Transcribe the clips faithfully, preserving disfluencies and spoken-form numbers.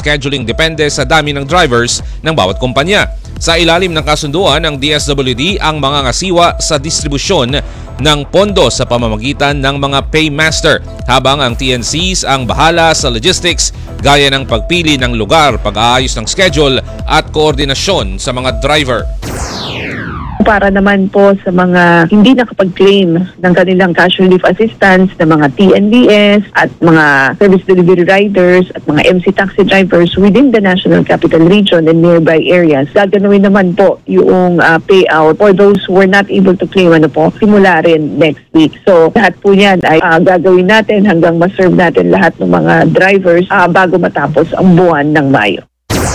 scheduling depende sa dami ng drivers ng bawat kumpanya. Sa ilalim ng kasunduan ng D S W D ang mga ngasiwa sa distribusyon ng pondo sa pamamagitan ng mga paymaster, habang ang T N Cs ang bahala sa logistics gaya ng pagpili ng lugar, pag-aayos ng schedule at koordinasyon sa mga driver. Para naman po sa mga hindi nakapag-claim ng kanilang casual leave assistance na mga T N B S at mga service delivery riders at mga M C taxi drivers within the National Capital Region and nearby areas, gaganawin naman po yung uh, payout for those who were not able to claim ano po, simula rin next week. So lahat po yan ay uh, gagawin natin hanggang ma-serve natin lahat ng mga drivers uh, bago matapos ang buwan ng Mayo.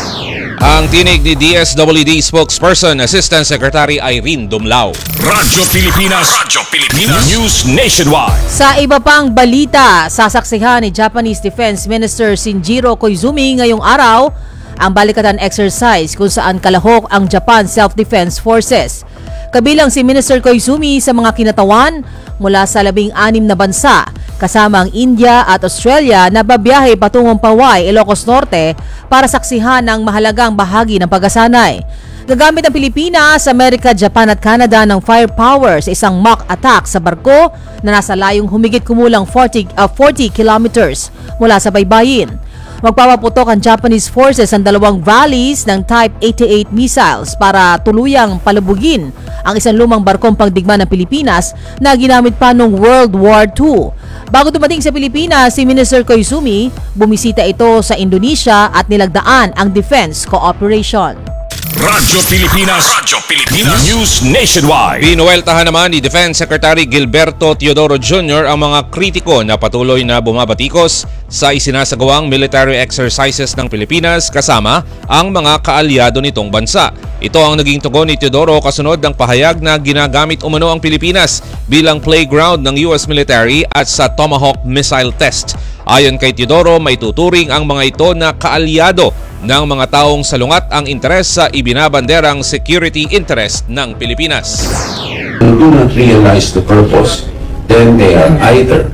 Ang tinig ni D S W D spokesperson Assistant Secretary Irene Dumlao. Radyo Pilipinas, Radyo Pilipinas, News Nationwide. Sa iba pang balita, sasaksihan ni Japanese Defense Minister Shinjiro Koizumi ngayong araw ang balikatan exercise kung saan kalahok ang Japan Self-Defense Forces. Kabilang si Minister Koizumi sa mga kinatawan mula sa labing anim na bansa, kasama ang India at Australia na babiyahe patungong Pawai, Ilocos Norte para saksihan ng mahalagang bahagi ng pagkasanay. Gagamit ang Pilipinas, Amerika, Japan at Canada ng firepower sa isang mock attack sa barko na nasa layong humigit kumulang forty, uh, forty kilometers mula sa baybayin. Magpapaputok ang Japanese forces ang dalawang valleys ng Type eighty-eight missiles para tuluyang palubugin ang isang lumang barkong pangdigma ng Pilipinas na ginamit pa noong World War Two. Bago dumating sa Pilipinas, si Minister Koizumi, bumisita ito sa Indonesia at nilagdaan ang defense cooperation. Radyo Pilipinas, Radyo Pilipinas, News Nationwide. Binuweltahan naman ni Defense Secretary Gilberto Teodoro Junior ang mga kritiko na patuloy na bumabatikos sa isinasagawang military exercises ng Pilipinas kasama ang mga kaalyado nitong bansa. Ito ang naging tugon ni Teodoro kasunod ng pahayag na ginagamit umano ang Pilipinas bilang playground ng U S military at sa Tomahawk missile test. Ayon kay Teodoro, may tuturing ang mga ito na kaalyado ng mga taong salungat ang interes sa ibinabanderang security interest ng Pilipinas. Who do not realize the purpose, then they are either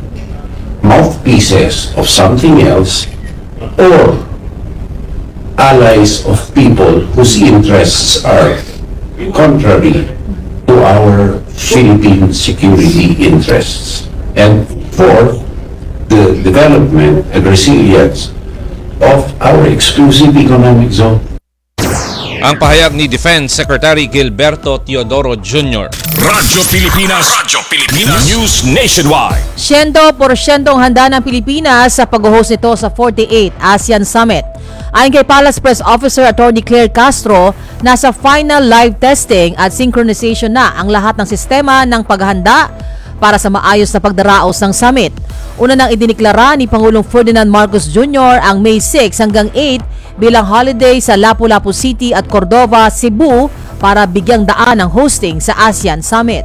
mouthpieces of something else or allies of people whose interests are contrary to our Philippine security interests. And fourth, the development and resilience of our exclusive economic zone. Ang pahayag ni Defense Secretary Gilberto Teodoro Junior Radyo Pilipinas, Radyo Pilipinas, News Nationwide. Siyento porsyentong handa ng Pilipinas sa pag-host nito sa forty-eighth ASEAN Summit. Ayon kay Palace Press Officer Attorney Claire Castro, nasa final live testing at synchronization na ang lahat ng sistema ng paghahanda para sa maayos na pagdaraos ng summit. Una nang idiniklara ni Pangulong Ferdinand Marcos Junior ang May six hanggang eight bilang holiday sa Lapu-Lapu City at Cordova, Cebu para bigyang daan ang hosting sa ASEAN Summit.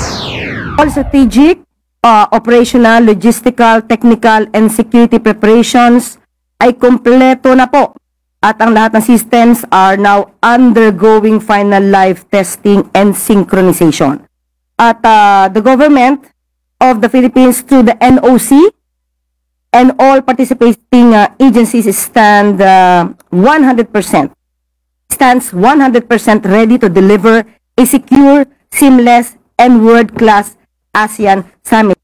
All strategic, uh, operational, logistical, technical, and security preparations ay kompleto na po at ang lahat ng systems are now undergoing final live testing and synchronization. At uh, the government of the Philippines through the N O C and all participating uh, agencies stand uh, one hundred percent stands one hundred percent ready to deliver a secure, seamless, and world-class ASEAN Summit.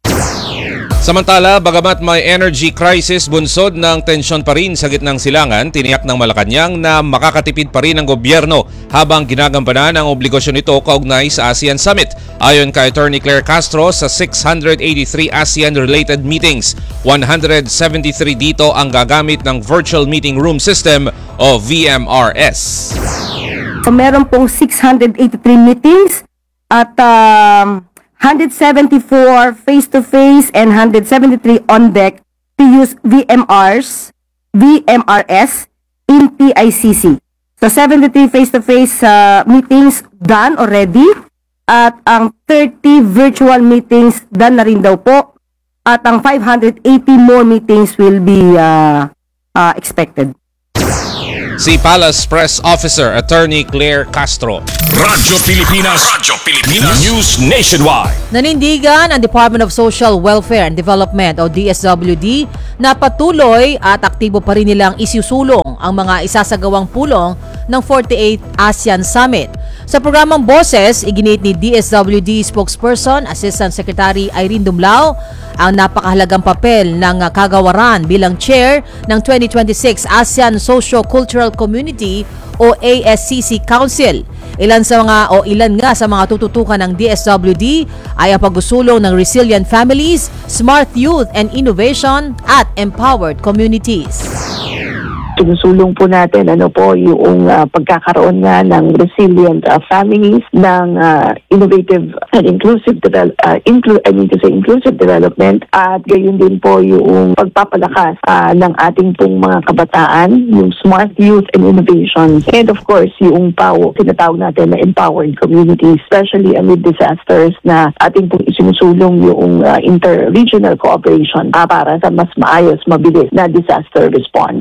Samantala, bagamat may energy crisis, bunsod ng tensyon pa rin sa gitnang silangan, tiniyak ng Malacanang na makakatipid pa rin ang gobyerno habang ginagampanan ang obligasyon nito kaugnay sa ASEAN Summit. Ayon kay Attorney Claire Castro, sa six hundred eighty-three ASEAN-related meetings, one hundred seventy-three dito ang gagamit ng Virtual Meeting Room System o V M R S. So, meron pong six hundred eighty-three meetings at um, one hundred seventy-four face-to-face and one hundred seventy-three on deck to use V M Rs, V M R S in P I C C. So seventy-three face-to-face uh, meetings done already at ang thirty virtual meetings done na rin daw po at ang five hundred eighty more meetings will be uh, uh, expected. Si Palace Press Officer Attorney Claire Castro. Radyo Pilipinas, Radyo Pilipinas, News Nationwide. Nanindigan ang Department of Social Welfare and Development o D S W D na patuloy at aktibo pa rin nilang isusulong ang mga isasagawang pulong ng forty-eighth ASEAN Summit. Sa programang Boses, iginiit ni D S W D spokesperson Assistant Secretary Irene Dumlao ang napakahalagang papel ng kagawaran bilang chair ng twenty twenty-six ASEAN Socio-Cultural Community o A S C C Council. Ilan sa mga o ilan nga sa mga tututukan ng D S W D ay ang pagsusulong ng resilient families, smart youth and innovation at empowered communities. Sinusulong po natin ano po yung uh, pagkakaroon nga ng resilient uh, families, ng uh, innovative and inclusive develop uh, inclu I mean to say inclusive development, at gayon din po yung pagpapalakas uh, ng ating pong mga kabataan, yung smart youth and innovation, and of course yung P A W, tinatawag natin na empowered communities, especially amid disasters na ating pong isinusulong yung uh, inter-regional cooperation uh, para sa mas maayos, mabilis na disaster response.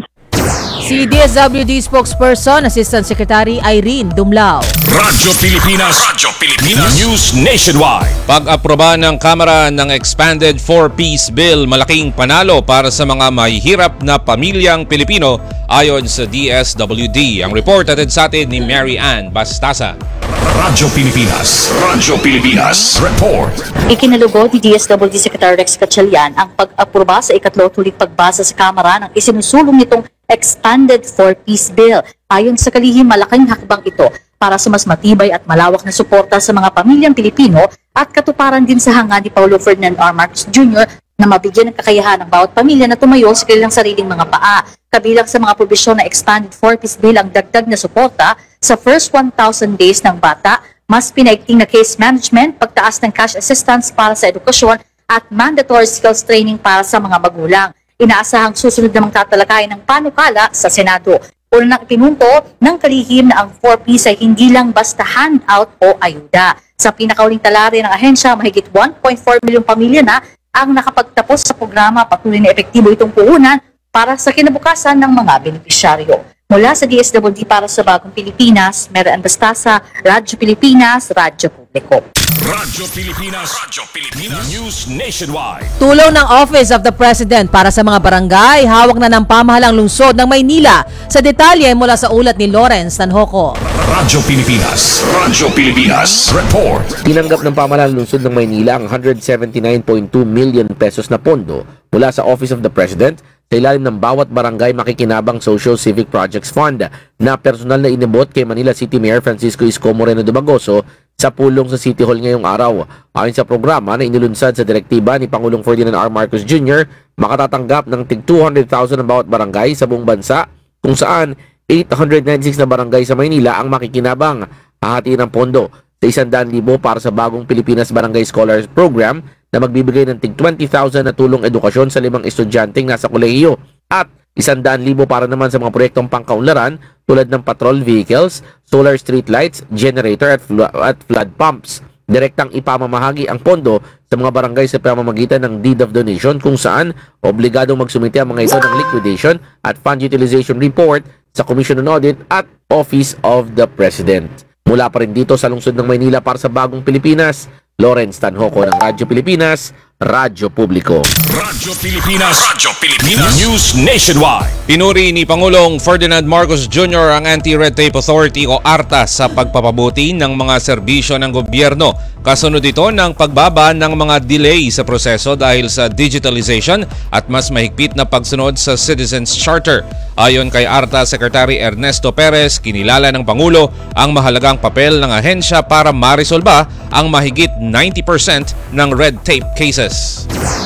Si D S W D spokesperson Assistant Secretary Irene Dumlao. Radyo Pilipinas. Radyo Pilipinas. News Nationwide. Pag-aproba ng Kamara ng Expanded four-Piece Bill, malaking panalo para sa mga mahihirap na pamilyang Pilipino ayon sa D S W D. Ang report atin sa atin ni Mary Ann Bastasa. Radyo Pilipinas. Radyo Pilipinas. Report. Ikinalugod ni D S W D Secretary Rex Gatchalian ang pag-aproba sa ikatlo tulig pagbasa sa Kamara ng isinusulong nitong Expanded four-Piece Bill. Ayon sa kalihim, malaking hakbang ito para sa mas matibay at malawak na suporta sa mga pamilyang Pilipino at katuparan din sa hanga ni Paulo Ferdinand R. Marcos Junior na mabigyan ng kakayahan ng bawat pamilya na tumayo sa kanilang sariling mga paa. Kabilang sa mga probisyon na Expanded four-Piece Bill ang dagdag na suporta sa first one thousand days ng bata, mas pinaigting na case management, pagtaas ng cash assistance para sa edukasyon at mandatory skills training para sa mga magulang. Inaasahang susunod namang tatalakayin ng panukala sa Senado. Una nang ipinunto ng kalihim na ang four-piece ay hindi lang basta handout o ayuda. Sa pinakauling talari ng ahensya, mahigit one point four milyong pamilya na ang nakapagtapos sa programa. Patuloy na epektibo itong puhunan para sa kinabukasan ng mga benepisyaryo. Mula sa D S W D para sa Bagong Pilipinas, Mary Ann Bastasa, Radyo Pilipinas, Radyo Publiko. Radyo Pilipinas. Radyo Pilipinas. News Nationwide. Tulong ng Office of the President para sa mga barangay, hawak na ng pamahalang lungsod ng Maynila. Sa detalye mula sa ulat ni Lawrence Tanhoco. Radyo Pilipinas. Radyo Pilipinas. Report. Tinanggap ng pamahalang lungsod ng Maynila ang one hundred seventy-nine point two million pesos na pondo mula sa Office of the President sa ilalim ng bawat barangay makikinabang Social Civic Projects Fund na personal na inabot kay Manila City Mayor Francisco Isko Moreno Dumagoso sa pulong sa City Hall ngayong araw. Ayon sa programa na inilunsad sa direktiba ni Pangulong Ferdinand R. Marcos Junior, makatatanggap ng tig two hundred thousand ang bawat barangay sa buong bansa, kung saan eight hundred ninety-six na barangay sa Maynila ang makikinabang. Hahatiin ng pondo sa one hundred thousand para sa bagong Pilipinas Barangay Scholars Program na magbibigay ng tig twenty thousand na tulong edukasyon sa limang estudyanteng nasa kolehiyo at one hundred thousand para naman sa mga proyektong pangkaunlaran tulad ng patrol vehicles, solar street lights, generator at, fl- at flood pumps. Direktang ipamamahagi ang pondo sa mga barangay sa pamamagitan ng deed of donation kung saan obligadong magsumite ang mga ito ng liquidation at fund utilization report sa Commission on Audit at Office of the President. Mula pa rin dito sa lungsod ng Maynila para sa Bagong Pilipinas, Lawrence Tanhoco ng Radyo Pilipinas, Radyo Publiko. Radyo Pilipinas. Radyo Pilipinas. News Nationwide. Pinuri ni Pangulong Ferdinand Marcos Junior ang Anti-Red Tape Authority o ARTA sa pagpapabuti ng mga serbisyo ng gobyerno. Kasunod ito ng pagbaba ng mga delay sa proseso dahil sa digitalization at mas mahigpit na pagsunod sa Citizens Charter. Ayon kay ARTA Secretary Ernesto Perez, kinilala ng Pangulo ang mahalagang papel ng ahensya para marisolba ang mahigit ninety percent ng red tape cases.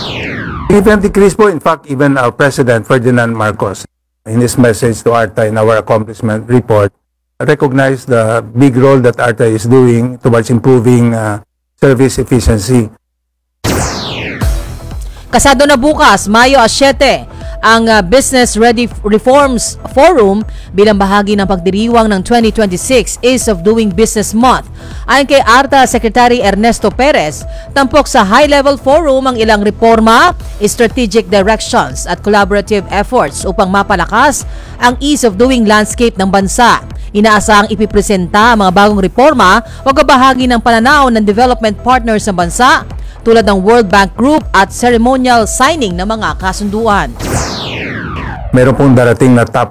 Even decrease po, in fact, even our President Ferdinand Marcos, in his message to ARTA in our accomplishment report, recognized the big role that ARTA is doing towards improving uh, service efficiency. Kasado na bukas, Mayo seven, ang uh, Business Ready Reforms Forum bilang bahagi ng pagdiriwang ng twenty twenty-six Ease of Doing Business Month. Ayon kay ARTA Secretary Ernesto Perez, tampok sa high-level forum ang ilang reforma, strategic directions at collaborative efforts upang mapalakas ang ease of doing landscape ng bansa. Inaasahang ipipresenta ang mga bagong reforma o kabahagi ng pananaw ng development partners ng bansa tulad ng World Bank Group at ceremonial signing ng mga kasunduan. Meron pong darating na top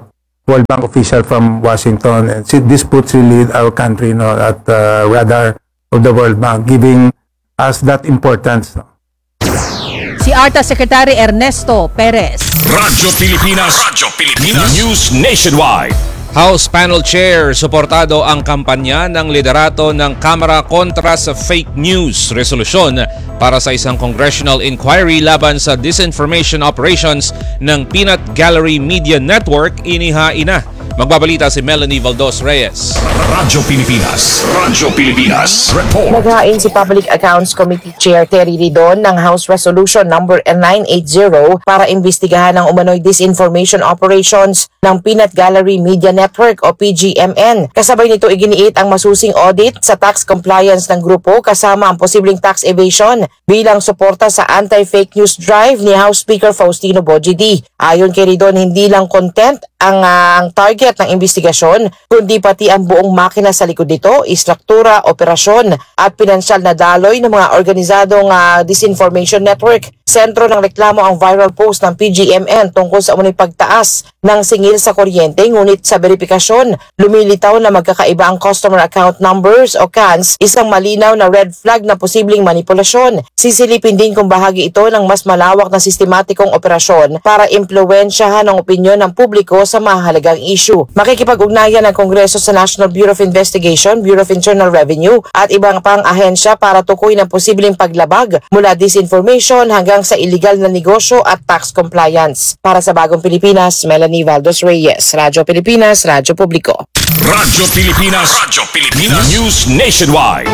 World Bank official from Washington. And see, this puts really our country, no, at the radar of the World Bank, giving us that importance. No? Si A R T A Secretary Ernesto Perez. Radyo Pilipinas. Radyo Pilipinas. News Nationwide. House Panel Chair, suportado ang kampanya ng liderato ng Kamara kontra sa fake news resolusyon para sa isang congressional inquiry laban sa disinformation operations ng Peanut Gallery Media Network, inihain na. Magbabalita si Melanie Valdos Reyes. Radyo Pilipinas. Radyo Pilipinas. Report. Naghain si Public Accounts Committee Chair Terry Ridon ng House Resolution number nine eighty para imbestigahan ang umano'y disinformation operations ng Peanut Gallery Media Network o P G M N. Kasabay nito iginiit ang masusing audit sa tax compliance ng grupo kasama ang posibleng tax evasion bilang suporta sa anti-fake news drive ni House Speaker Faustino Bojidi. Ayon kay Ridon, hindi lang content ang, uh, ang target ng investigasyon, kundi pati ang buong makina sa likod nito, istruktura, operasyon at pinansyal na daloy ng mga organisadong uh, disinformation network. Sentro ng reklamo ang viral post ng P G M N tungkol sa umunay pagtaas ng singil sa kuryente, ngunit sa verifikasyon, lumilitaw na magkakaiba ang customer account numbers o C A Ns, isang malinaw na red flag na posibleng manipulasyon. Sisilipin din kung bahagi ito ng mas malawak na sistematikong operasyon para impluwensyahan ang opinyon ng publiko sa mahalagang issue. Makikipag-ugnayan ng Kongreso sa National Bureau of Investigation, Bureau of Internal Revenue at ibang pang ahensya para tukoy ng posibleng paglabag mula disinformation hanggang sa illegal na negosyo at tax compliance. Para sa Bagong Pilipinas, Melanie Valdos Reyes, Radyo Pilipinas, Radyo Publiko. Radyo Pilipinas. Radyo Pilipinas. News Nationwide.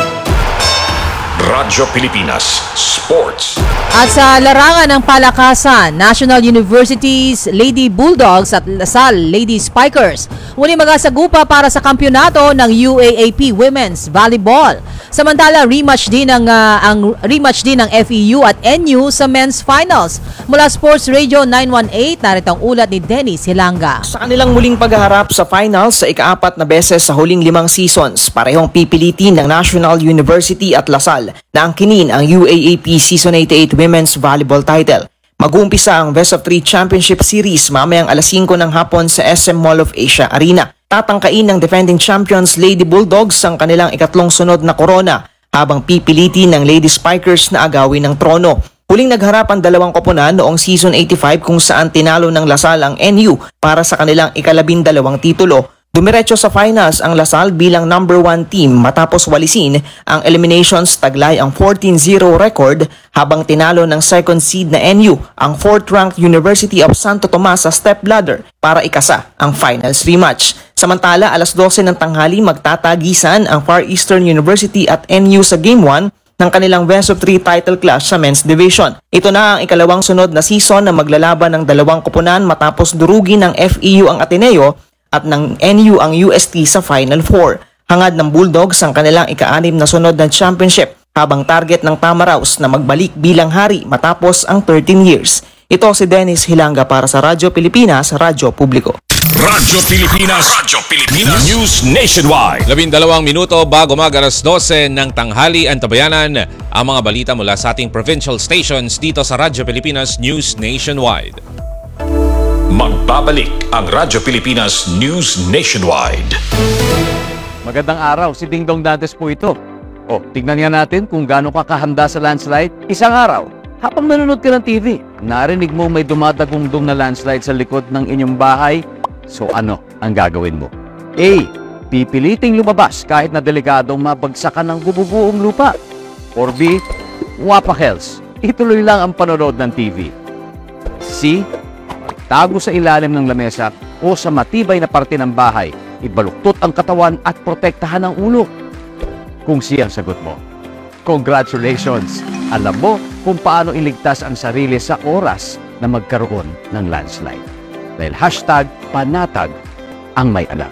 Radyo Pilipinas Sports. At sa larangan ng palakasan, National University's Lady Bulldogs at Lasal Lady Spikers muli magasagupa para sa kampyonato ng U A A P Women's Volleyball. Samantala, rematch din ng uh, ang rematch din ng F E U at N U sa men's finals. Mula Sports Radio nine eighteen, narito ang ulat ni Dennis Hilanga. Sa kanilang muling paghaharap sa finals sa ikaapat na beses sa huling limang seasons, parehong pipilitin ng National University at Lasal na angkinin ang U A A P Season eighty-eight Women's Volleyball title. Mag-uumpisa ang Best of Three Championship Series mamayang alas singko ng hapon sa S M Mall of Asia Arena. Tatangkain ng defending champions Lady Bulldogs ang kanilang ikatlong sunod na korona habang pipilitin ng Lady Spikers na agawin ng trono. Huling nagharap ang dalawang koponan noong Season eighty-five kung saan tinalo ng Lasal ang N U para sa kanilang ikalabindalawang titulo. Dumiretso sa finals ang Lasal bilang number one team matapos walisin ang eliminations, taglay ang fourteen zero record habang tinalo ng second seed na N U ang fourth-ranked University of Santo Tomas sa step ladder para ikasa ang finals rematch. Samantala, alas dose ng tanghali magtatagisan ang Far Eastern University at N U sa Game one ng kanilang best of three title clash sa men's division. Ito na ang ikalawang sunod na season na maglalaban ng dalawang koponan matapos durugin ng F E U ang Ateneo at ng N U ang U S T sa Final Four. Hangad ng Bulldogs ang kanilang ika-anim na sunod na championship habang target ng Tamaraws na magbalik bilang hari matapos ang thirteen years. Ito si Dennis Hilanga para sa Radyo Pilipinas, Radyo Publiko. Radyo Pilipinas. Radyo Pilipinas. News Nationwide. Labindalawang minuto bago mag alas dose ng tanghali, antabayanan ang mga balita mula sa ating provincial stations dito sa Radyo Pilipinas News Nationwide. Magbabalik ang Radyo Pilipinas News Nationwide. Magandang araw, si Ding Dong Dantes po ito. O, tignan nga natin kung gaano ka kahanda sa landslide. Isang araw, habang nanonood ka ng T V, narinig mo may dumadagundong na landslide sa likod ng inyong bahay. So ano ang gagawin mo? A. Pipiliting lumabas kahit na delikadong mabagsakan ng bububuong lupa. Or B. Wapakels, ituloy lang ang panonood ng T V. C. Tago sa ilalim ng lamesa o sa matibay na parte ng bahay, ibaluktot ang katawan at protektahan ang ulo. Kung siya ang sagot mo, congratulations! Alam mo kung paano iligtas ang sarili sa oras na magkaroon ng landslide. Dahil hashtag panatag ang may anak.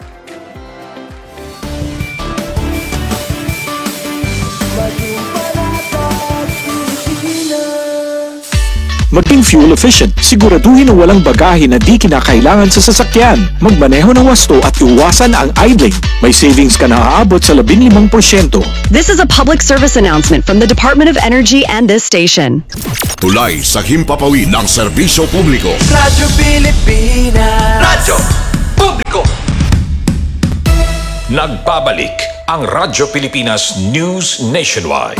Maging fuel efficient. Siguraduhin na walang bagahe na di kinakailangan sa sasakyan. Magmaneho ng wasto at iwasan ang idling. May savings ka na aabot sa labing limang porsyento. This is a public service announcement from the Department of Energy and this station. Tulay sa himpapawid ng serbisyo publiko. Radyo Pilipinas. Radyo Nagbabalik ang Radyo Pilipinas News Nationwide.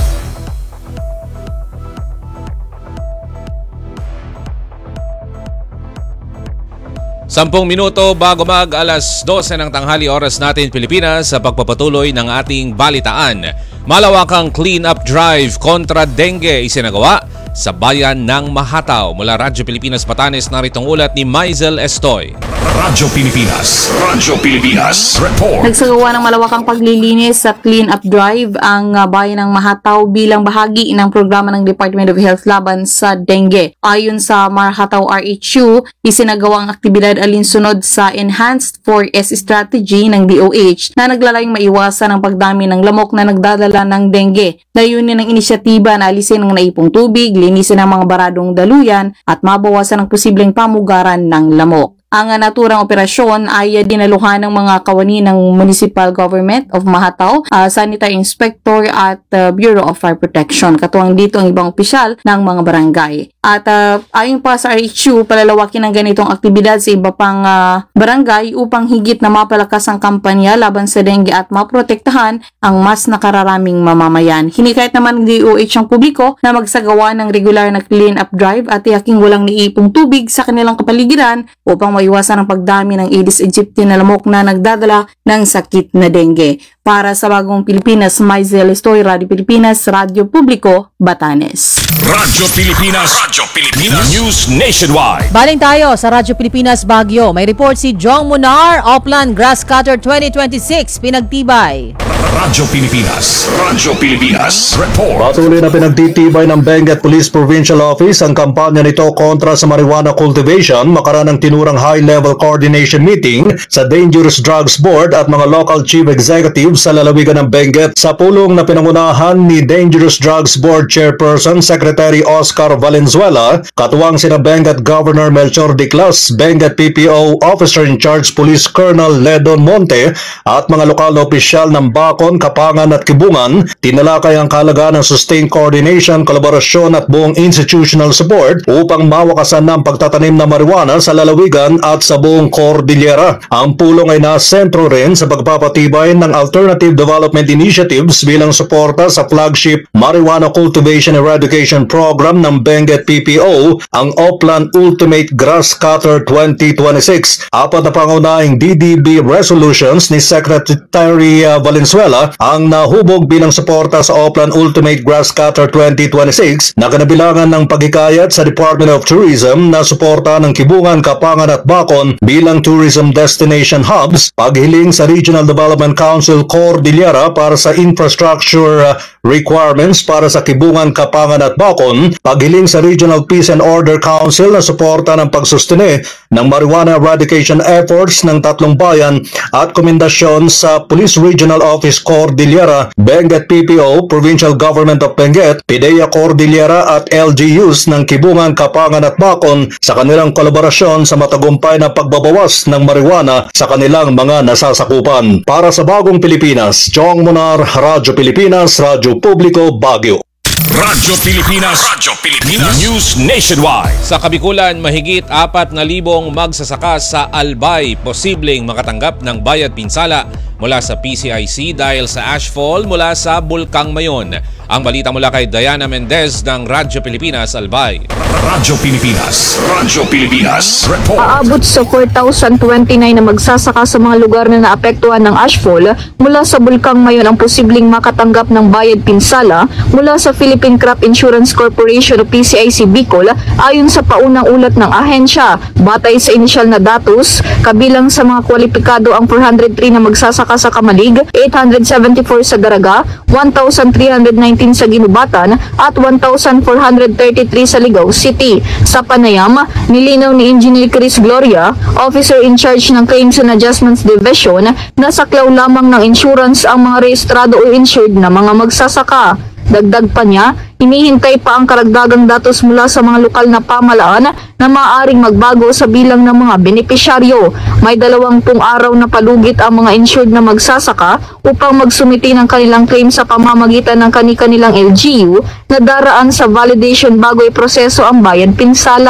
Sampung minuto bago mag alas dose ng tanghali oras natin Pilipinas sa pagpapatuloy ng ating balitaan. Malawakang clean-up drive kontra dengue isinagawa sa bayan ng Mahataw. Mula Radyo Pilipinas Batanes, naritong ulat ni Maisel Estoy. Radyo Pilipinas, Radyo Pilipinas, report. Nagsagawa ng malawakang paglilinis sa clean-up drive ang uh, bayan ng Mahataw bilang bahagi ng programa ng Department of Health laban sa dengue. Ayon sa Mahataw R H U, isinagawa ang aktibidad alinsunod sa Enhanced four S Strategy ng D O H na naglalayong maiwasan ang pagdami ng lamok na nagdadala ng dengue. Layunin ng inisyatiba na alisin ang naipong tubig, linisin ang mga baradong daluyan at mabawasan ang posibleng pamugaran ng lamok. Ang naturang operasyon ay dinaluhan ng mga kawani ng Municipal Government of Mahataw, uh, Sanitary Inspector at uh, Bureau of Fire Protection. Katuwang dito ang ibang opisyal ng mga barangay. At uh, ayon pa sa R H U, palalawakin ang ganitong aktibidad sa iba pang uh, barangay upang higit na mapalakas ang kampanya laban sa dengue at maprotektahan ang mas nakararaming mamamayan. Hinikayat naman ng D O H ang publiko na magsagawa ng regular na clean-up drive at tiyaking walang niipong tubig sa kanilang kapaligiran upang iwasan ang pagdami ng Aedes aegypti na lamok na nagdadala ng sakit na dengue. Para sa Bagong Pilipinas, Maisel Estoy, Radio Pilipinas, Radyo Publiko, Batanes. Radyo Pilipinas, Radyo Pilipinas, News Nationwide. Baling tayo sa Radyo Pilipinas Baguio. May report si Jong Munar, Oplan Grass Cutter twenty twenty-six, pinagtibay. Radyo Pilipinas, Radyo Pilipinas, report. Patuloy na pinagtitibay ng Benguet Police Provincial Office ang kampanya nito kontra sa marijuana cultivation makaran ng tinurang high-level coordination meeting sa Dangerous Drugs Board at mga local chief executives sa lalawigan ng Benguet sa pulong na pinangunahan ni Dangerous Drugs Board Chairperson Secretary Oscar Valenzuela, katuwang sina Benguet Governor Melchor Diclas, Benguet P P O Officer in Charge Police Colonel Ledon Monte at mga lokal na opisyal ng Bacon, Kapangan at Kibungan. Tinalakay ang kahalagaan ng sustained coordination, kolaborasyon at buong institutional support upang mawakasan ng pagtatanim ng marijuana sa lalawigan at sa buong Cordillera. Ang pulong ay nasentro rin sa pagpapatibay ng alternative development initiatives bilang suporta sa flagship Marijuana Cultivation Eradication Program ng Benguet P P O, ang Oplan Ultimate Grass Cutter twenty twenty-six. Apat na pangunahing D D B resolutions ni Secretary Valenzuela ang nahubog bilang suporta sa Oplan Ultimate Grass Cutter twenty twenty-six na kanabilangan ng paghikayat sa Department of Tourism na suporta ng Kibungan, Kapangan at Bacon bilang tourism destination hubs, paghiling sa Regional Development Council Cordillera para sa infrastructure requirements para sa Kibungan, Kapangan at Bacon, paghiling sa Regional Peace and Order Council na suporta ng pagsustene ng marijuana eradication efforts ng tatlong bayan at komendasyon sa Police Regional Office Cordillera, Benguet P P O, Provincial Government of Benguet, PIDEA Cordillera at L G Us ng Kibungan, Kapangan at Bacon sa kanilang kolaborasyon sa matagumpay na pagbabawas ng marijuana sa kanilang mga nasasakupan. Para sa Bagong Pilipinas, Jong Munar, Radyo Pilipinas, Radyo Publiko, Baguio. Radyo Pilipinas, Radyo Pilipinas, News Nationwide. Sa Kabikulan, mahigit apat na libong magsasaka sa Albay posibleng makatanggap ng bayad pinsala mula sa P C I C dahil sa ashfall mula sa Bulkang Mayon. Ang balita mula kay Diana Mendez ng Radyo Pilipinas, Albay. Radyo Pilipinas, Radyo Pilipinas, report. Aabot sa four thousand twenty-nine na magsasaka sa mga lugar na naapektuhan ng ashfall mula sa Bulkang Mayon ang posibleng makatanggap ng bayad pinsala mula sa Philippine Crop Insurance Corporation o P C I C Bicol ayon sa paunang ulat ng ahensya. Batay sa inisyal na datos, kabilang sa mga kwalipikado ang four hundred three na magsasaka sa Kamalig, eight hundred seventy-four sa Daraga, one thousand three hundred nineteen sa Ginubatan at one thousand four hundred thirty-three sa Ligao City. Sa Panayam, nilinaw ni Engineer Chris Gloria, Officer in Charge ng Claims and Adjustments Division, na saklaw lamang ng insurance ang mga rehistrado o insured na mga magsasaka. Dagdag pa niya, hinihintay pa ang karagdagang datos mula sa mga lokal na pamalaan na maaaring magbago sa bilang ng mga benepisyaryo. May dalawampung araw na palugit ang mga insured na magsasaka upang magsumiti ng kanilang claim sa pamamagitan ng kani-kanilang L G U na daraan sa validation bago iproseso ang bayad pinsala.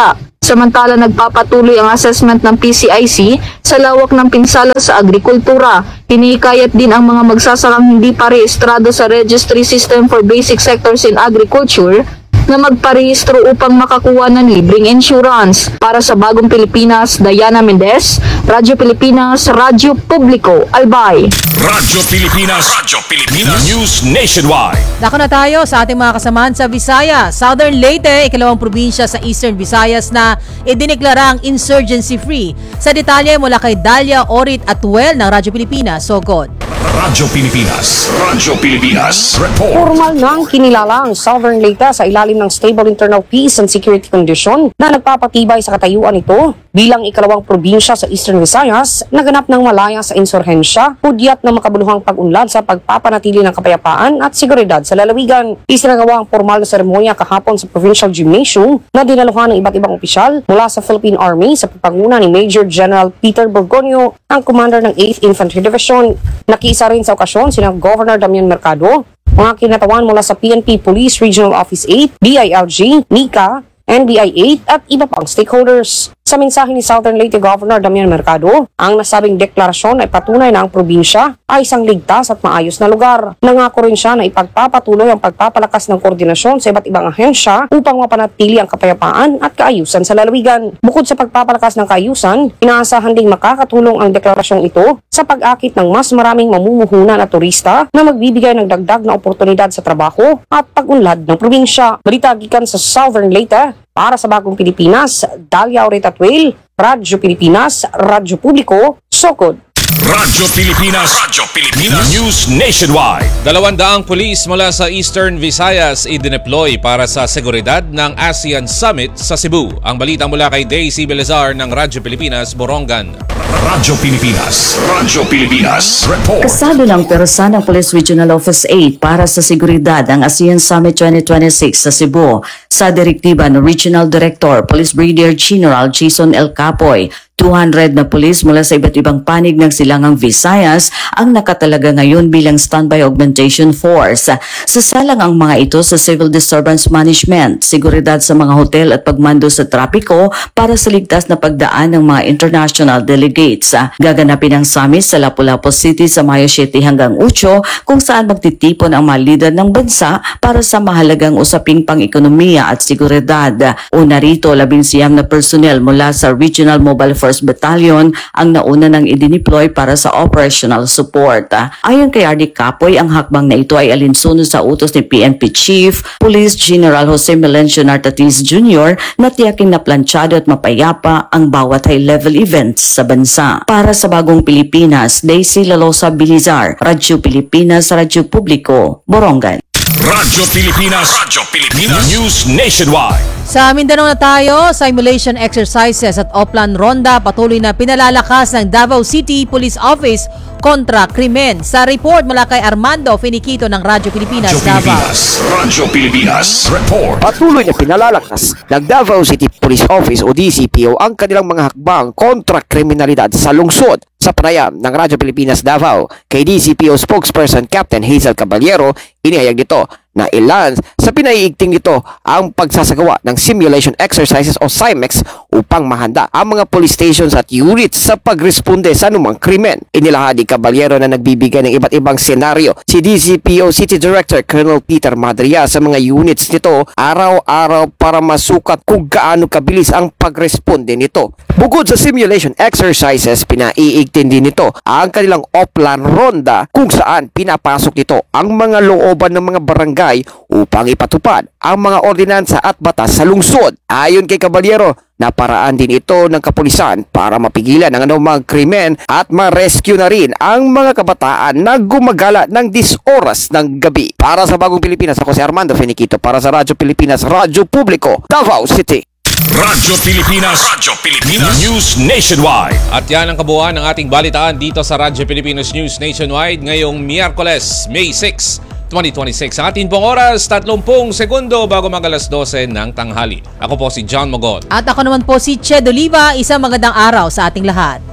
Samantala nagpapatuloy ang assessment ng P C I C sa lawak ng pinsala sa agrikultura. Hinikayat din ang mga magsasakang hindi pa rehistrado sa Registry System for Basic Sectors in Agriculture na magparehistro upang makakuha ng libreng insurance. Para sa Bagong Pilipinas, Diana Mendez, Radyo Pilipinas, Radyo Publiko, Albay. Radyo Pilipinas, Radyo Pilipinas, News Nationwide. Dako na tayo sa ating mga kasamahan sa Visayas. Southern Leyte, ikalawang probinsya sa Eastern Visayas na idineklarang insurgency-free. Sa detalye mula kay Dalia Orit Atuel ng Radyo Pilipinas, Sogod. Radyo Pilipinas, Radyo Pilipinas, Report. Formal nang kinilala ang Southern Leyte sa ilalim ng stable internal peace and security condition na nagpapatibay sa katayuan ito bilang ikalawang probinsya sa Eastern Visayas na ganap ng malaya sa insurhensya, hudyat na makabuluhang pag-unlad sa pagpapanatili ng kapayapaan at seguridad sa lalawigan. Isinagawa ang formal na seremonya kahapon sa Provincial Gymnasium na dinaluhan ng iba't ibang opisyal mula sa Philippine Army sa pagpanguna ni Major General Peter Borgonio, ang commander ng eighth Infantry Division. Nakiisa rin sa okasyon sina Governor Damian Mercado, mga kinatawan mula sa P N P Police Regional Office eight, D I L G, NICA, N B I eight at iba pang stakeholders. Sa mensahe ni Southern Leyte Governor Damian Mercado, ang nasabing deklarasyon ay patunay na ang probinsya ay isang ligtas at maayos na lugar. Nangako rin siya na ipagpapatuloy ang pagpapalakas ng koordinasyon sa iba't ibang ahensya upang mapanatili ang kapayapaan at kaayusan sa lalawigan. Bukod sa pagpapalakas ng kaayusan, inaasahan ding makakatulong ang deklarasyong ito sa pag-akit ng mas maraming mamumuhunan at turista na magbibigay ng dagdag na oportunidad sa trabaho at pag-unlad ng probinsya. Balita gikan sa Southern Leyte, para sa Bagong Pilipinas, Dalia Orit Atuel, Radyo Pilipinas, Radyo Publiko, Sokod. Radyo Pilipinas, Radyo Pilipinas, News Nationwide. Dalawandaang pulis mula sa Eastern Visayas idineploy para sa seguridad ng ASEAN Summit sa Cebu. Ang balita mula kay Daisy Belazar ng Radyo Pilipinas, Borongan. Radyo Pilipinas, Radyo Pilipinas, Report. Kasado ng persa ng Police Regional Office eight para sa seguridad ang ASEAN Summit twenty twenty-six sa Cebu sa direktiba ng Regional Director, Police Brigadier General Jason L. Capoy. two hundred na pulis mula sa iba't ibang panig ng silangang Visayas ang nakatalaga ngayon bilang standby augmentation force. Sasalang ang mga ito sa civil disturbance management, seguridad sa mga hotel at pagmando sa trapiko para sa ligtas na pagdaan ng mga international delegates. Gaganapin ang summit sa Lapu-Lapu City sa Mayo seven hanggang eight kung saan magtitipon ang mga lider ng bansa para sa mahalagang usaping pang-ekonomiya at seguridad. Una rito, labing siyam na personnel mula sa Regional Mobile First Battalion ang nauna nang idineploy para sa operational support. Ayon kay R D Capoy, ang hakbang na ito ay alinsunod sa utos ni P N P Chief Police General Jose Melencio Nartatis Junior na tiyaking na planchado at mapayapa ang bawat high-level events sa bansa. Para sa Bagong Pilipinas, Daisy Lalosa Bilizar, Radyo Pilipinas, Radyo Publiko, Borongan. Radyo Pilipinas, Radyo Pilipinas, News Nationwide. Sa Mindanao na tayo, simulation exercises at Oplan Ronda patuloy na pinalalakas ng Davao City Police Office kontra krimen. Sa report mula kay Armando Finiquito ng Radyo Pilipinas, Radyo Davao. Pilipinas, Radyo Pilipinas, Report. Patuloy na pinalalakas ng Davao City Police Office o D C P O ang kanilang mga hakbang kontra kriminalidad sa lungsod. Sa panayam ng Radyo Pilipinas Davao, kay D C P O spokesperson Captain Hazel Caballero, inihayag nito na ilan sa pinaiigting nito ang pagsasagawa ng simulation exercises o SIMEX upang mahanda ang mga police stations at units sa pagresponde sa anumang krimen. Inilahad ni Caballero na nagbibigay ng iba't ibang senaryo si D C P O City Director Colonel Peter Madria sa mga units nito araw-araw para masukat kung gaano kabilis ang pagresponde nito. Bukod sa simulation exercises, pinaiigtin din nito ang kanilang Oplan Ronda kung saan pinapasok nito ang mga looban ng mga barangay upang ipatupad ang mga ordinansa at batas sa lungsod. Ayon kay Caballero, naparaan din ito ng kapulisan para mapigilan ang anumang krimen at ma-rescue na rin ang mga kabataan na gumagala ng dis oras ng gabi. Para sa Bagong Pilipinas, ako si Armando Finiquito para sa Radyo Pilipinas, Radyo Publiko, Davao City. Radyo Pilipinas, Radyo Pilipinas, News Nationwide. At yan ang kabuuan ng ating balitaan dito sa Radyo Pilipinas News Nationwide ngayong Miyerkules, May six, twenty twenty-six. Ang ating pong oras, thirty segundo bago mag alas dose ng tanghali. Ako po si John Mogot. At ako naman po si Ched Oliva. Isang magandang araw sa ating lahat.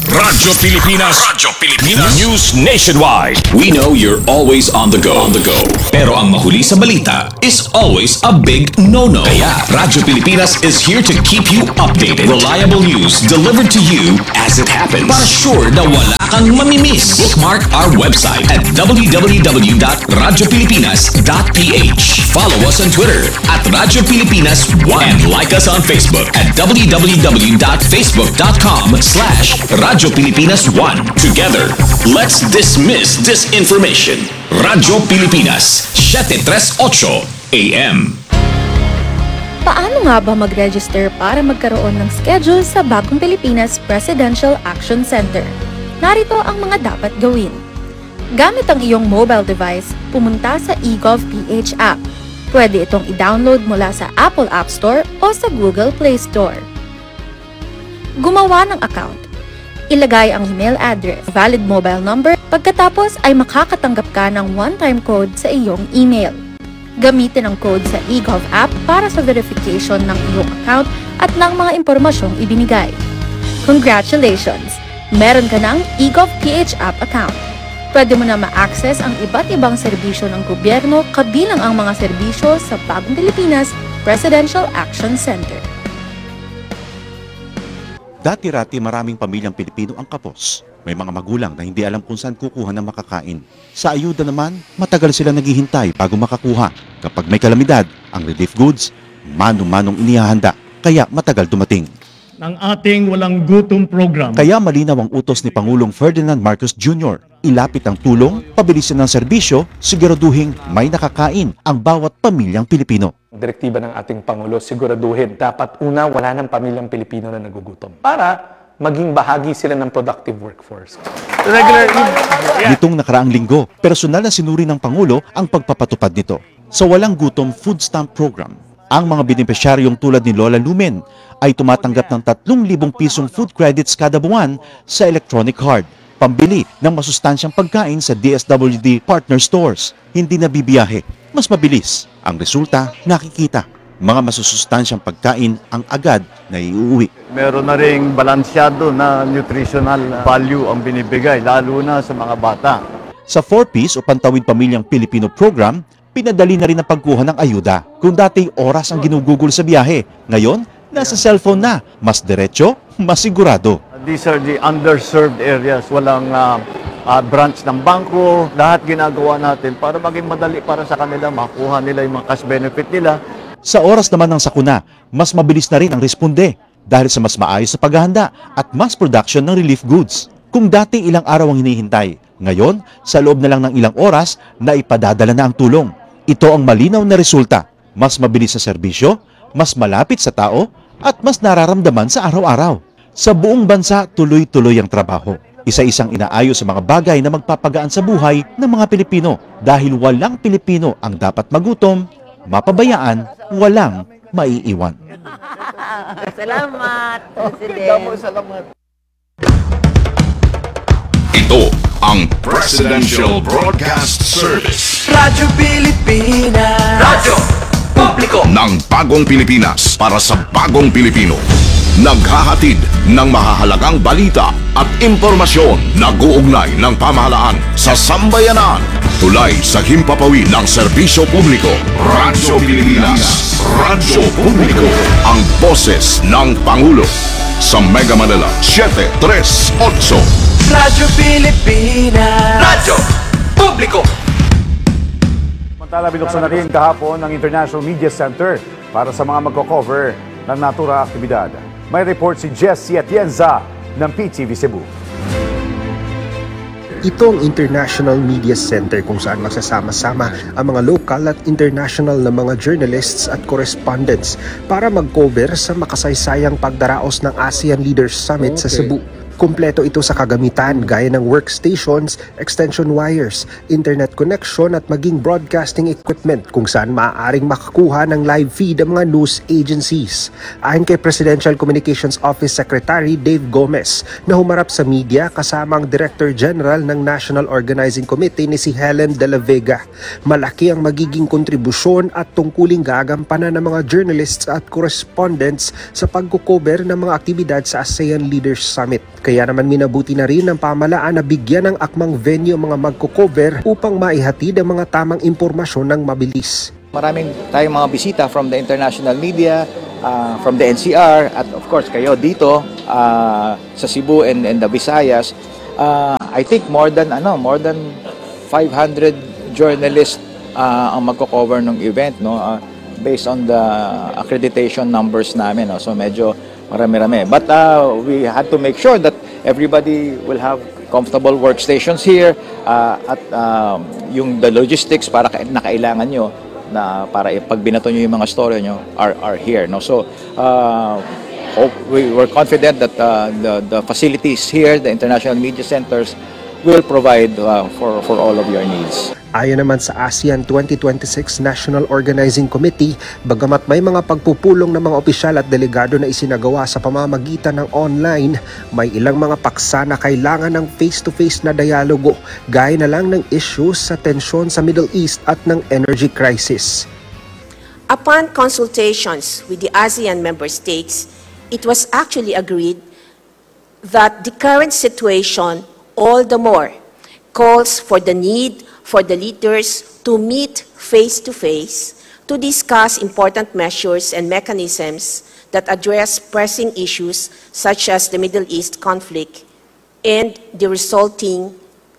Radyo Pilipinas. Radyo Pilipinas. News nationwide. We know you're always on the go. On the go. Pero ang mahuli sa balita is always a big no-no. Kaya Radyo Pilipinas is here to keep you updated. Reliable news delivered to you as it happens. Para sure na wala kang mamimiss. Bookmark our website at w w w dot radyo pilipinas dot p h. Follow us on Twitter at Radyo Pilipinas one and like us on Facebook at w w w dot facebook dot com slash Radyo Pilipinas one. Together, let's dismiss disinformation. Radyo Pilipinas, seven thirty-eight A M. Paano nga ba mag-register para magkaroon ng schedule sa Bagong Pilipinas Presidential Action Center? Narito ang mga dapat gawin. Gamit ang iyong mobile device, pumunta sa eGovPH app. Pwede itong i-download mula sa Apple App Store o sa Google Play Store. Gumawa ng account. Ilagay ang email address, valid mobile number, pagkatapos ay makakatanggap ka ng one-time code sa iyong email. Gamitin ang code sa eGov app para sa verification ng iyong account at ng mga impormasyong ibinigay. Congratulations! Meron ka ng eGovPH app account. Pwede mo na ma-access ang iba't ibang serbisyo ng gobyerno kabilang ang mga serbisyo sa Bagong Pilipinas Presidential Action Center. Dati-rati maraming pamilyang Pilipino ang kapos. May mga magulang na hindi alam kung saan kukuha ng makakain. Sa ayuda naman, matagal sila naghihintay bago makakuha. Kapag may kalamidad, ang relief goods, manong-manong inihahanda, kaya matagal dumating. Ng ating walang gutom program. Kaya malinaw ang utos ni Pangulong Ferdinand Marcos Junior Ilapit ang tulong, pabilisin ang serbisyo, siguraduhin may nakakain ang bawat pamilyang Pilipino. Direktiba ng ating Pangulo, siguraduhin dapat una wala ng pamilyang Pilipino na nagugutom para maging bahagi sila ng productive workforce. Regular Nitong nakaraang linggo, personal na sinuri ng Pangulo ang pagpapatupad nito. Sa Walang Gutom Food Stamp Program, ang mga benepisyaryong tulad ni Lola Lumen ay tumatanggap ng tatlong libong pisong food credits kada buwan sa electronic card, pambili ng masustansyang pagkain sa D S W D partner stores. Hindi na bibiyahe, mas mabilis. Ang resulta, nakikita. Mga masusustansyang pagkain ang agad na iuwi. Meron na ring balansyado na nutritional value ang binibigay, lalo na sa mga bata. Sa four piece o Pantawid Pamilyang Pilipino program, pinadali na rin ang pagkuha ng ayuda. Kung dati oras ang ginugugol sa biyahe, ngayon, nasa cellphone na. Mas diretso, mas sigurado. These are the underserved areas. Walang uh, uh, branch ng bangko. Lahat ginagawa natin para maging madali para sa kanila, makuha nila yung mga cash benefit nila. Sa oras naman ng sakuna, mas mabilis na rin ang responde dahil sa mas maayos sa paghahanda at mass production ng relief goods. Kung dati ilang araw ang hinihintay, ngayon, sa loob na lang ng ilang oras, na ipadadala na ang tulong. Ito ang malinaw na resulta. Mas mabilis sa serbisyo, mas malapit sa tao, at mas nararamdaman sa araw-araw. Sa buong bansa, tuloy-tuloy ang trabaho. Isa-isang inaayos sa mga bagay na magpapagaan sa buhay ng mga Pilipino dahil walang Pilipino ang dapat magutom, mapabayaan, walang maiiwan. Salamat, President. Salamat. Ito ang Presidential Broadcast Service. Radyo Pilipinas. Radyo Publiko ng Bagong Pilipinas para sa Bagong Pilipino. Naghahatid ng mahahalagang balita at impormasyon na guugnay ng pamahalaan sa sambayanan. Tulay sa himpapawid ng serbisyo publiko. Radyo Pilipinas. Radyo Publiko. Ang boses ng Pangulo. Sa Mega Manila, seven thirty-eight. Radyo Pilipinas. Radyo Publiko. Samantala, binuksan na rin kahapon ng International Media Center para sa mga magko-cover ng natura aktibidad. May report si Jessie Atienza ng P T V Cebu. Ito ang International Media Center kung saan magsasama-sama ang mga local at international na mga journalists at correspondents para mag-cover sa makasaysayang pagdaraos ng ASEAN Leaders Summit sa Cebu. Kumpleto ito sa kagamitan gaya ng workstations, extension wires, internet connection at maging broadcasting equipment kung saan maaaring makakuha ng live feed ang mga news agencies. Ayon kay Presidential Communications Office Secretary Dave Gomez na humarap sa media kasama ang Director General ng National Organizing Committee ni si Helen De La Vega, malaki ang magiging kontribusyon at tungkuling gagampanan ng mga journalists at correspondents sa pagkukover ng mga aktibidad sa ASEAN Leaders Summit. Kaya naman minabuti na rin ng pamahalaan na bigyan ng akmang venue ang mga magko-cover upang maihatid ang mga tamang impormasyon ng mabilis. Maraming tayong mga bisita from the international media, uh, from the N C R, at of course kayo dito uh, sa Cebu and, and the Visayas. Uh, I think more than ano, more than five hundred journalists uh, ang magko-cover ng event, no, uh, based on the accreditation numbers namin, no. So medyo marami-rami. But uh, we had to make sure that everybody will have comfortable workstations here uh, at um, yung the logistics para na kailangan nyo na para pag binato nyo yung mga story nyo are, are here, no. So uh, hope we were confident that uh, the the facilities here, the international media centers, will provide uh, for for all of your needs. Ayon naman sa ASEAN twenty twenty-six National Organizing Committee, bagamat may mga pagpupulong ng mga opisyal at delegado na isinagawa sa pamamagitan ng online, may ilang mga paksa na kailangan ng face-to-face na dialogo, gaya na lang ng issues sa tensyon sa Middle East at ng energy crisis. Upon consultations with the ASEAN member states, it was actually agreed that the current situation all the more calls for the need for the leaders to meet face-to-face to discuss important measures and mechanisms that address pressing issues such as the Middle East conflict and the resulting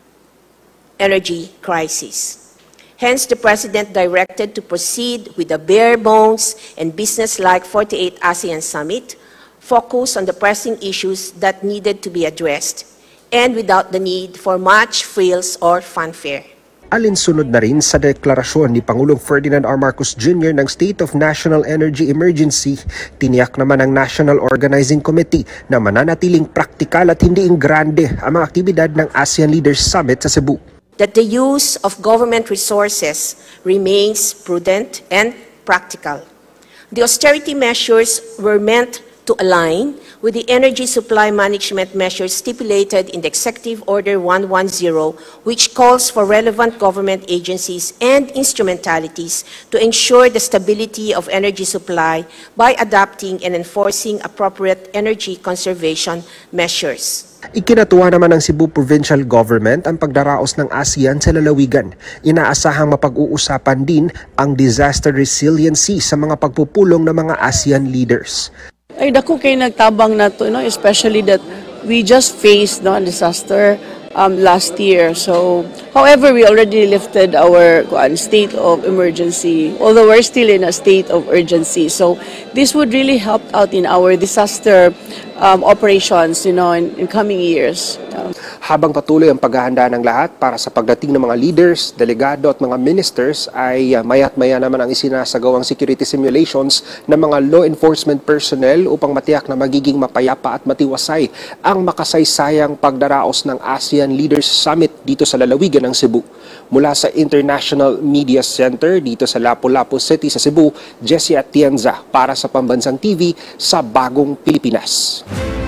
energy crisis. Hence, the President directed to proceed with a bare-bones and business-like forty-eight ASEAN Summit, focused on the pressing issues that needed to be addressed, and without the need for much frills or fanfare. Alinsunod na rin sa deklarasyon ni Pangulong Ferdinand R. Marcos Junior ng State of National Energy Emergency, tiniyak naman ng National Organizing Committee na mananatiling praktikal at hindi ingrande ang mga aktibidad ng ASEAN Leaders Summit sa Cebu. That the use of government resources remains prudent and practical. The austerity measures were meant to align with the energy supply management measures stipulated in the Executive Order one ten, which calls for relevant government agencies and instrumentalities to ensure the stability of energy supply by adopting and enforcing appropriate energy conservation measures. Ikinatuwa naman ng Cebu Provincial Government ang pagdaraos ng ASEAN sa lalawigan. Inaasahang mapag-uusapan din ang disaster resiliency sa mga pagpupulong ng mga ASEAN leaders. Ay dako kay nagtabang na to, no, especially that we just faced no disaster um, last year. So however, we already lifted our uh, state of emergency, although we're still in a state of urgency. So this would really help out in our disaster um, operations, you know, in, in coming years. Um, Habang patuloy ang paghahanda ng lahat para sa pagdating ng mga leaders, delegado at mga ministers, ay uh, maya't maya naman ang isinasagawang security simulations ng mga law enforcement personnel upang matiyak na magiging mapayapa at matiwasay ang makasaysayang pagdaraos ng ASEAN Leaders Summit dito sa lalawigan ng Cebu. Mula sa International Media Center dito sa Lapu-Lapu City sa Cebu, Jessie Atienza para sa Pambansang T V sa Bagong Pilipinas.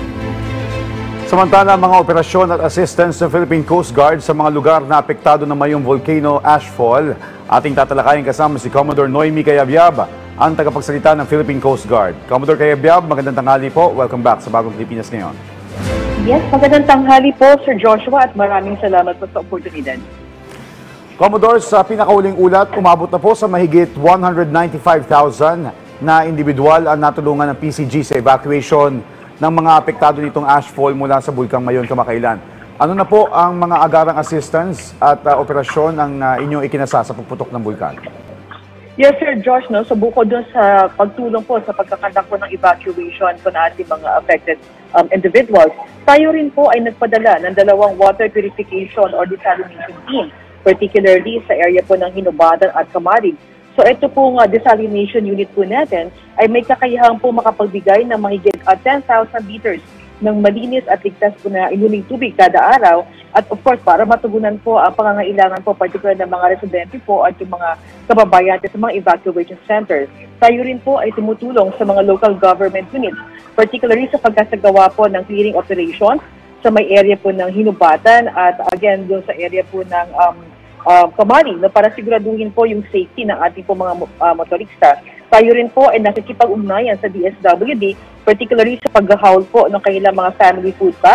Samantala, mga operasyon at assistance ng Philippine Coast Guard sa mga lugar na apektado ng mayong volcano ashfall. Ating tatalakayin kasama si Commodore Noemi Cayabyab, ang tagapagsalita ng Philippine Coast Guard. Commodore Cayabyab, magandang tanghali po. Welcome back sa Bagong Pilipinas ngayon. Yes, magandang tanghali po, Sir Joshua, at maraming salamat po sa oportunidad. Commodore, sa pinakauling ulat, umabot na po sa mahigit one hundred ninety-five thousand na individual ang natulungan ng P C G sa evacuation ng mga apektado nitong ashfall mula sa Bulkang Mayon kamakailan. Ano na po ang mga agarang assistance at uh, operasyon ang uh, inyong ikinasa sa pagputok ng bulkan? Yes, Sir Josh, no? So bukod doon sa pagtulong po sa pagkakandak po ng evacuation po na ating mga affected um, individuals, tayo rin po ay nagpadala ng dalawang water purification or desalination team, particularly sa area po ng Hinubatan at Kamarig. So ito pong uh, desalination unit po natin ay may kakayahang po makapagbigay ng mahigit uh, ten thousand liters ng malinis at ligtas po na inuling tubig kada araw. At of course, para matugunan po ang pangangailangan po, particular ng mga residente po at yung mga kababayan sa mga evacuation centers. Tayo rin po ay tumutulong sa mga local government units, particularly sa pagkasagawa po ng clearing operations sa may area po ng Hinubatan at again doon sa area po ng um, uh, Kamari, no, para siguraduhin po yung safety ng ating po mga uh, motorista. Tayo rin po ay nakikipag-ugnayan sa D S W D, particularly sa pag-haul po ng kanilang mga family food packs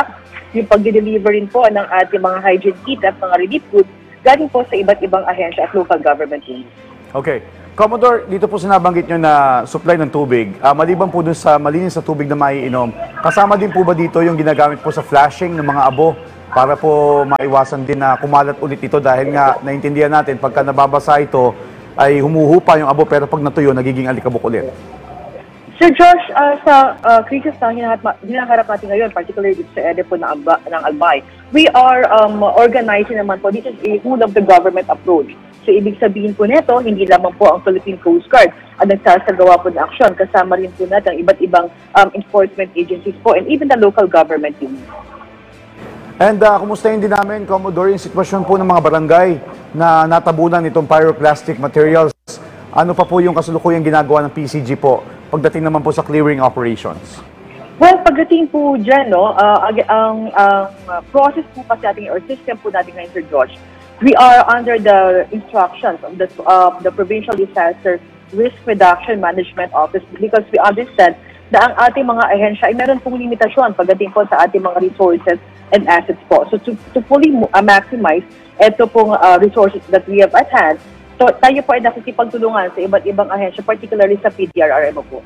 yung pag-deliver rin po ng ating mga hygiene kit at mga relief goods galing po sa iba't ibang ahensya at local government units. Okay. Commodore, dito po sinabanggit nyo na supply ng tubig. Uh, maliban po dun sa malinis na tubig na maiinom, kasama din po ba dito yung ginagamit po sa flashing ng mga abo para po maiwasan din na kumalat ulit ito dahil nga naintindihan natin pagka nababasa ito ay humuhupa yung abo pero pag natuyo nagiging alikabok ulit. Sir Josh, uh, sa uh, crisis na hinaharap, hinaharap natin ngayon, particularly dito sa area po ng, Aba, ng Albay, we are um, organizing naman po, this is a whole of the government approach. So, ibig sabihin po nito, hindi lamang po ang Philippine Coast Guard ang nagsasagawa po ng aksyon. Kasama rin po natin ang iba't ibang um, enforcement agencies po and even the local government units. And uh, kumustahin din namin, Commodore, yung sitwasyon po ng mga barangay na natabunan itong pyroclastic materials. Ano pa po yung kasulukuyang ginagawa ng P C G po pagdating naman po sa clearing operations? Well, pagdating po dyan, no, uh, ang uh, uh, process po kasi ating or system po natin ngayon, Sir Josh, we are under the instructions of the, uh, the Provincial Disaster Risk Reduction Management Office because we understand na ang ating mga ahensya ay meron pong limitasyon pagdating po sa ating mga resources and assets po. So to, to fully uh, maximize ito pong uh, resources that we have at hand, so tayo po ay nakikipagtulungan sa iba't ibang ahensya, particularly sa P D R R M O po.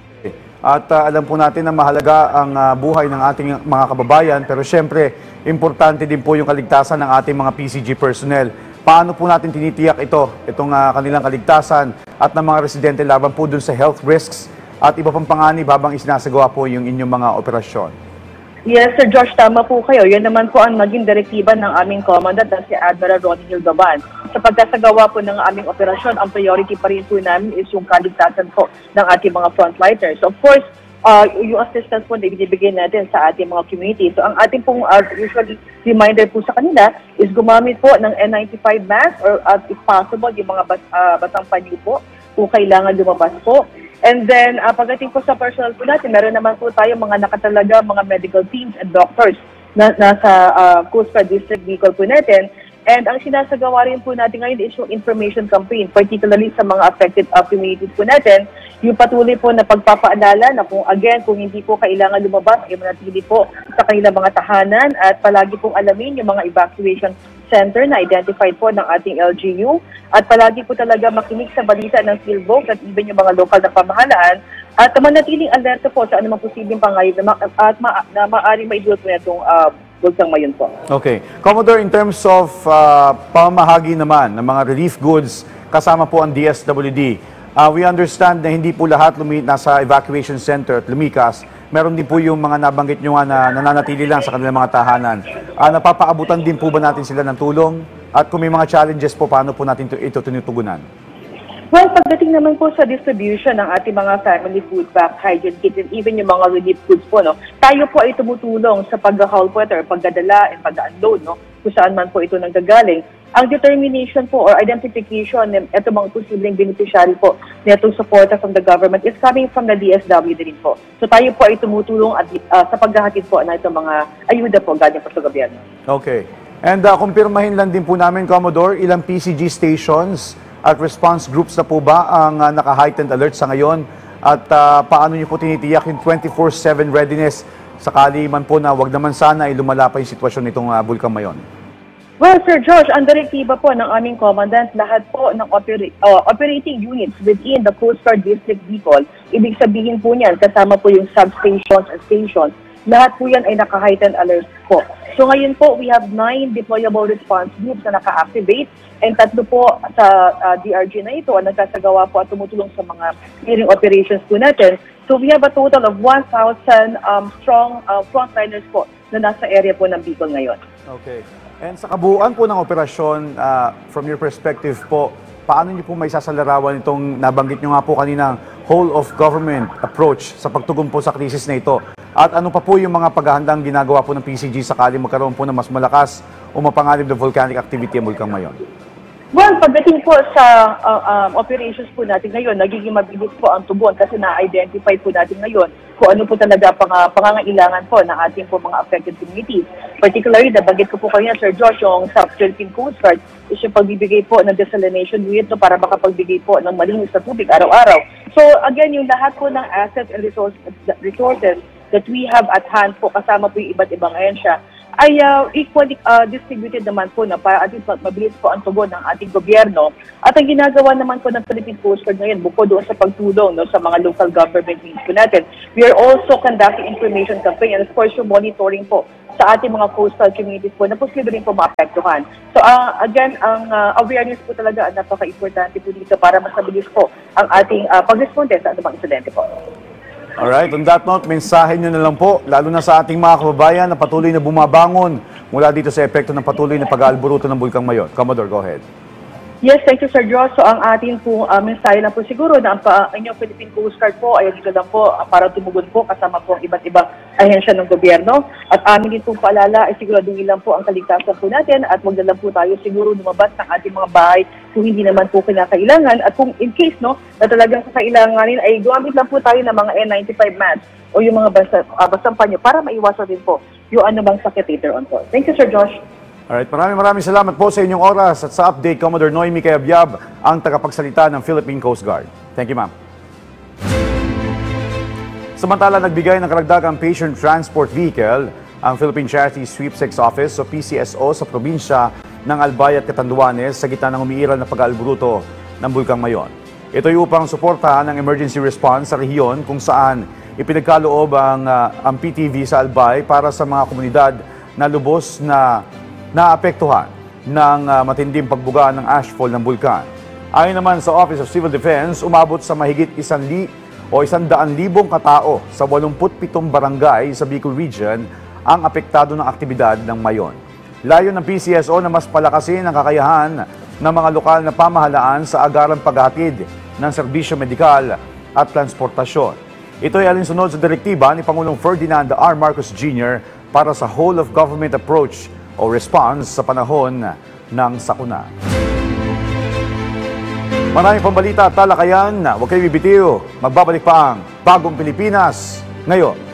At uh, alam po natin na mahalaga ang uh, buhay ng ating mga kababayan, pero syempre, importante din po yung kaligtasan ng ating mga P C G personnel. Paano po natin tinitiyak ito, itong uh, kanilang kaligtasan at ng mga residente laban po dun sa health risks at iba pang panganib habang isinasagawa po yung inyong mga operasyon? Yes, Sir Josh, tama po kayo. Yan naman po ang naging direktiba ng aming commandant na si Admiral Ronnie Hildaban. Sa pagkasagawa po ng aming operasyon, ang priority pa rin po namin is yung kaligtasan po ng ating mga frontliners. So of course, uh, yung assistance po na ibinibigay natin sa ating mga community. So ang ating pong uh, usually reminder po sa kanila is gumamit po ng N ninety-five mask or uh, if possible, yung mga bas, uh, batang panyo po kung kailangan lumabas po. And then, uh, pagdating po sa personal po natin, meron naman po tayo mga nakatalaga, mga medical teams and doctors na nasa uh, Coast Guard District Bicol po natin. And ang sinasagawa rin po natin ngayon is yung information campaign, particularly sa mga affected uh, communities po natin. Yung patuloy po na pagpapaalala na kung again, kung hindi po kailangan lumabas, ay manatili po sa kanilang mga tahanan at palagi pong alamin yung mga evacuation center na identified po ng ating L G U at palagi po talaga makinig sa balita ng Philvox at even yung mga lokal na pamahalaan at manatiling alerto po sa anumang posibleng pangayod na, ma- at ma- na maaaring maidulot po na itong uh, bulsang mayon po. Okay. Commodore, in terms of uh, pamahagi naman ng mga relief goods, kasama po ang D S W D. Uh, we understand na hindi po lahat lumi- nasa evacuation center at lumikas. Meron din po yung mga nabanggit nyo nga na nananatili lang sa kanilang mga tahanan. Uh, napapaabutan din po ba natin sila ng tulong? At kung may mga challenges po, paano po natin ito, ito tinutugunan? Well, pagdating naman po sa distribution ng ating mga family food pack, hygiene kits, and even yung mga relief goods po, no, tayo po ay tumutulong sa pag-haul po ito, or pagdadala and pag-unload, no, kung saan man po ito nanggagaling. Ang determination po or identification ng ito mga posibleng beneficiary po na itong suporta from the government is coming from the D S W din po. So tayo po ay tumutulong at, uh, sa paghahatid po na itong mga ayuda po galing po sa gobyerno. Okay. And uh, kumpirmahin lang din po namin, Commodore, ilang P C G stations at response groups na po ba ang uh, naka-heightened alert sa ngayon? At uh, paano niyo po tinitiyak yung twenty-four seven readiness sakali man po na wag naman sana ay lumala pa yung sitwasyon nitong uh, Bulkang Mayon? Well, Sir Josh, ang direktiba po ng aming commandant, lahat po ng opera- uh, operating units within the Coast Guard District Bicol, ibig sabihin po niyan, kasama po yung substations and stations, lahat po yan ay naka-heightened alert po. So ngayon po, we have nine deployable response groups na naka-activate and tatlo po sa uh, D R G na ito ang nagkasagawa po at tumutulong sa mga clearing operations po natin. So we have a total of one thousand um, strong uh, frontliners po na nasa area po ng Bicol ngayon. Okay. And sa kabuuan po ng operasyon, uh, from your perspective po, paano niyo po may sasalarawan itong nabanggit niyo nga po kaninang whole of government approach sa pagtugon po sa krisis na ito? At ano pa po yung mga paghahandang ginagawa po ng P C G sakali magkaroon po ng mas malakas o mapanganib na volcanic activity ang Bulkang Mayon? Well, pagdating po sa uh, um, operations po natin ngayon, nagiging mabilis po ang tugon kasi na-identify po natin ngayon kung ano po talaga pang, uh, pangangailangan po ng ating po mga affected communities. Particularly, nabagit ko po kanina, Sir Josh, yung South Philippine Coast Guard is yung pagbibigay po ng desalination unit no, para makapagbigay po ng malinis na tubig araw-araw. So again, yung lahat po ng assets and resources, resources that we have at hand po kasama po yung iba't ibang ahensya ay uh, equally uh, distributed naman po na para at least mabilis po ang tugon ng ating gobyerno. At ang ginagawa naman po ng Philippine Coast Guard ngayon, bukod doon sa pagtulong no, sa mga local government needs po natin, we are also conducting information campaign and of course yung monitoring po sa ating mga coastal communities po na posible rin po maapektuhan. So uh, again, ang uh, awareness po talaga ang napaka-importante po dito para mas mabilis po ang ating uh, pag-responde sa anumang insidente po. Alright, on that note, mensahe nyo na lang po, lalo na sa ating mga kababayan na patuloy na bumabangon mula dito sa epekto ng patuloy na pag-aalburuto ng Bulkang Mayon. Commodore, go ahead. Yes, thank you, Sir Josh. So, ang ating po uh, mensahe lang po siguro na ang pa, inyong Philippine Coast Guard po ay dito lang po uh, para tumugon po kasama po ang iba't ibang ahensya ng gobyerno. At amin din po paalala ay siguraduhin lang po ang kaligtasan po natin at huwag na lang po tayo siguro lumabas ng ating mga bahay kung hindi naman po kinakailangan. At kung in case no, na talagang kakailanganin ay gumamit lang po tayo ng mga N ninety-five masks o yung mga basa, uh, basampanyo para maiwasan din po yung anumang sakit later on po. Thank you, Sir Josh. Alright, maraming maraming salamat po sa inyong oras at sa update, Commodore Noemi Cayabyab, ang tagapagsalita ng Philippine Coast Guard. Thank you, ma'am. Samantala, nagbigay ng karagdagang patient transport vehicle ang Philippine Charity Sweepstakes Office o P C S O sa probinsya ng Albay at Catanduanes sa gitna ng umiiral na pag-aalburuto ng Bulkang Mayon. Ito ay upang suportahan ang emergency response sa rehiyon kung saan ipinagkaloob ang, uh, ang P T V sa Albay para sa mga komunidad na lubos na naapektuhan ng uh, matinding pagbuga ng ashfall ng bulkan. Ayon naman sa Office of Civil Defense, umabot sa mahigit isang li o isang daan libong katao sa walumpu't pitong barangay sa Bicol Region ang apektado ng aktibidad ng Mayon. Layo ng P C S O na mas palakasin ang kakayahan ng mga lokal na pamahalaan sa agarang paghatid ng serbisyo medikal at transportasyon. Ito ay alinsunod sa direktiba ni Pangulong Ferdinand R. Marcos Junior para sa whole of government approach o response sa panahon ng sakuna. Maraming pambalita at talakayan, huwag kayo bibitiw. Magbabalik pa ang Bagong Pilipinas ngayon.